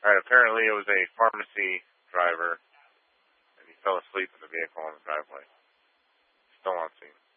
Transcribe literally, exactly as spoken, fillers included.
All right, apparently it was a pharmacy driver, and he fell asleep in the vehicle on the driveway. Still on scene.